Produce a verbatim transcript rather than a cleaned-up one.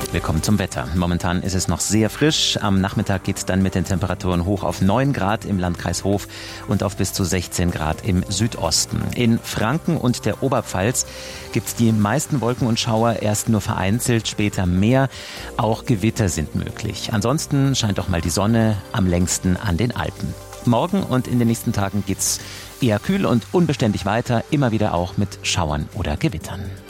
Wir kommen zum Wetter. Momentan ist es noch sehr frisch. Am Nachmittag geht es dann mit den Temperaturen hoch auf neun Grad im Landkreis Hof und auf bis zu sechzehn Grad im Südosten. In Franken und der Oberpfalz gibt es die meisten Wolken und Schauer erst nur vereinzelt, später mehr. Auch Gewitter sind möglich. Ansonsten scheint auch mal die Sonne, am längsten an den Alpen. Morgen und in den nächsten Tagen geht's eher kühl und unbeständig weiter, immer wieder auch mit Schauern oder Gewittern.